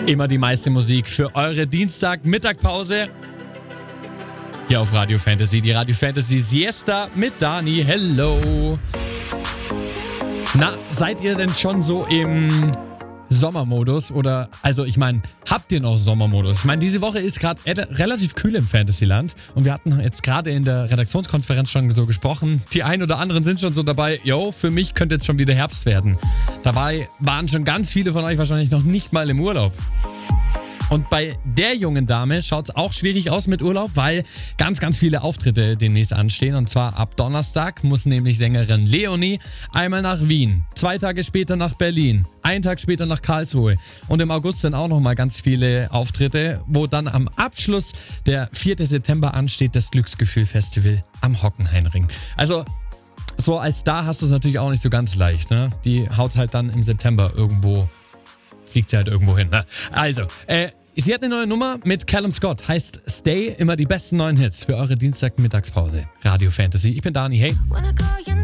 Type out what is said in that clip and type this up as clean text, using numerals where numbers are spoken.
Immer die meiste Musik für eure Dienstag-Mittagpause. Hier auf Radio Fantasy, die Radio Fantasy Siesta mit Dani. Hello. Na, seid ihr denn schon so im Sommermodus? Oder, also ich meine, habt ihr noch Sommermodus? Ich meine, diese Woche ist gerade relativ kühl im Fantasyland und wir hatten jetzt gerade in der Redaktionskonferenz schon so gesprochen. Die ein oder anderen sind schon so dabei, für mich könnte jetzt schon wieder Herbst werden. Dabei waren schon ganz viele von euch wahrscheinlich noch nicht mal im Urlaub. Und bei der jungen Dame schaut es auch schwierig aus mit Urlaub, weil ganz, ganz viele Auftritte demnächst anstehen. Und zwar ab Donnerstag muss nämlich Sängerin Leonie einmal nach Wien, 2 Tage später nach Berlin, 1 Tag später nach Karlsruhe. Und im August sind auch nochmal ganz viele Auftritte, wo dann am Abschluss der 4. September ansteht, das Glücksgefühl-Festival am Hockenheimring. Also so als Star hast du es natürlich auch nicht so ganz leicht, ne? Die haut halt dann im September irgendwo, fliegt sie halt irgendwo hin. Ne? Also, sie hat eine neue Nummer mit Callum Scott, heißt Stay, immer die besten neuen Hits für eure Dienstag-Mittagspause. Radio Fantasy, ich bin Dani, hey.